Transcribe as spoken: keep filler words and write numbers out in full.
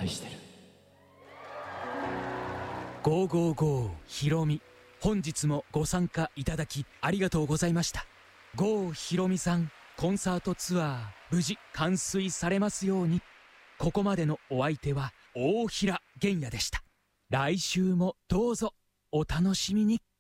愛してる。 ゴーゴーゴーひろみ、本日もご参加いただきありがとうございました。ゴーひろみさん、コンサートツアー無事完遂されますように。ここまでのお相手は大平玄也でした。来週もどうぞお楽しみに。